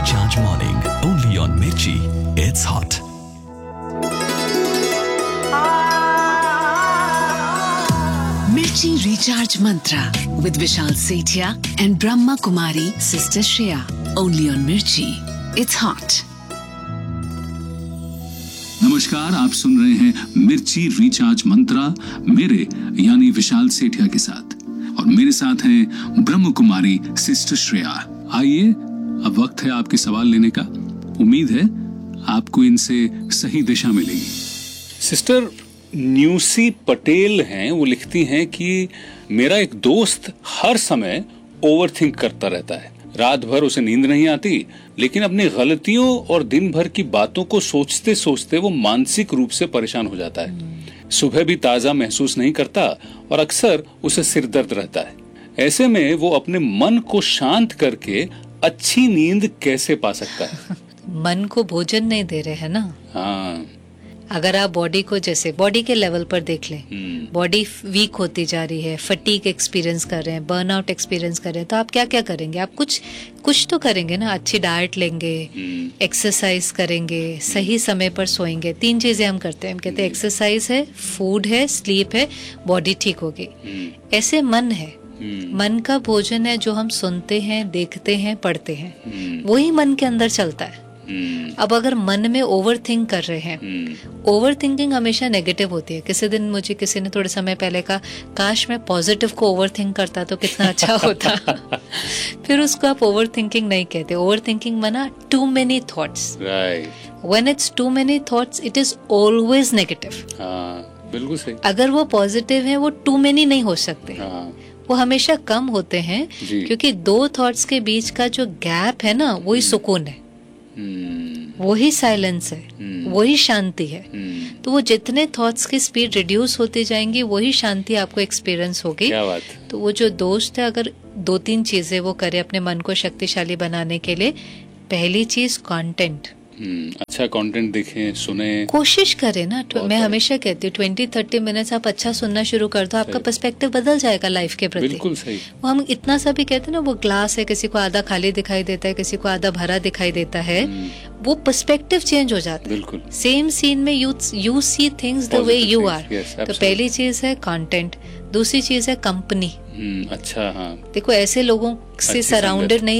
Recharge Morning, only on Mirchi. It's hot. Mirchi Recharge Mantra with Vishal Sethia and Brahma Kumari, Sister Shreya. Only on Mirchi. It's hot. नमस्कार, आप सुन रहे हैं मिर्ची recharge मंत्रा मेरे यानी विशाल सेठिया के साथ, और मेरे साथ हैं ब्रह्म कुमारी सिस्टर श्रेया। आइए, अब वक्त है आपके सवाल लेने का। उम्मीद है आपको इनसे सही दिशा मिलेगी। सिस्टर न्यूसी पटेल हैं, वो लिखती हैं कि मेरा एक दोस्त हर समय ओवरथिंक करता रहता है। रात भर उसे नींद नहीं आती, लेकिन अपनी गलतियों और दिन भर की बातों को सोचते सोचते वो मानसिक रूप से परेशान हो जाता है। सुबह भी ताजा महसूस नहीं करता और अक्सर उसे सिर दर्द रहता है। ऐसे में वो अपने मन को शांत करके अच्छी नींद कैसे पा सकता है? मन को भोजन नहीं दे रहे हैं ना। हाँ, अगर आप बॉडी को, जैसे बॉडी के लेवल पर देख लें, बॉडी वीक होती जा रही है, फटीग एक्सपीरियंस कर रहे हैं, बर्नआउट एक्सपीरियंस कर रहे हैं, तो आप क्या क्या करेंगे? आप कुछ तो करेंगे ना। अच्छी डाइट लेंगे, एक्सरसाइज करेंगे, सही समय पर सोएंगे। 3 चीजें हम करते हैं। हम कहते हैं एक्सरसाइज है, फूड है, स्लीप है, बॉडी ठीक होगी। ऐसे मन है, मन का भोजन है जो हम सुनते हैं, देखते हैं, पढ़ते हैं, वही मन के अंदर चलता है। अब अगर मन में ओवर थिंक कर रहे हैं, ओवर थिंकिंग हमेशा नेगेटिव होती है। किसी दिन मुझे किसी ने थोड़े समय पहले कहा, काश मैं पॉजिटिव को ओवर थिंक करता तो कितना अच्छा होता। फिर उसको आप ओवर थिंकिंग नहीं कहते। ओवर थिंकिंग माना to many thoughts. When it's to many thoughts, it is always negative. बिल्कुल सही। अगर वो पॉजिटिव है, वो टू मेनी नहीं हो सकते। वो हमेशा कम होते हैं, क्योंकि 2 थॉट्स के बीच का जो गैप है ना, वही सुकून है, वही साइलेंस है, वही शांति है। तो वो जितने थॉट्स की स्पीड रिड्यूस होती जाएंगी, वही शांति आपको एक्सपीरियंस होगी। क्या बात। तो वो जो दोस्त है, अगर 2-3 चीजें वो करे अपने मन को शक्तिशाली बनाने के लिए। पहली चीज कंटेंट, अच्छा कंटेंट देखें, सुने, कोशिश करें ना। मैं हमेशा कहती हूँ 20-30 मिनट्स आप अच्छा सुनना शुरू कर दो, आपका पर्सपेक्टिव बदल जाएगा लाइफ के प्रति। बिल्कुल सही। वो हम इतना सा भी कहते हैं ना, वो ग्लास है, किसी को आधा खाली दिखाई देता है, किसी को आधा भरा दिखाई देता है। वो पर्सपेक्टिव चेंज हो जाता है। बिल्कुल। सेम सीन में you see things the way you are. तो पहली चीज है कंटेंट। दूसरी चीज है कंपनी। अच्छा, हाँ। देखो, ऐसे लोगों से सराउंडेड नहीं